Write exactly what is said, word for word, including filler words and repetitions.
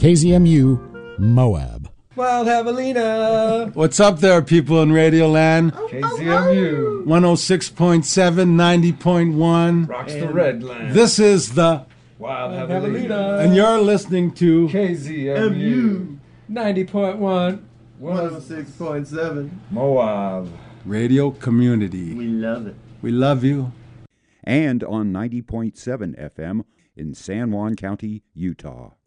K Z M U, Moab. Wild Javelina. What's up there, people in Radio Land? K Z M U. one oh six point seven, ninety point one. Rocks the Red Land. This is the Wild Javelina. And you're listening to K Z M U. ninety point one. one oh six point seven. Moab. Radio Community. We love it. We love you. And on ninety point seven F M in San Juan County, Utah.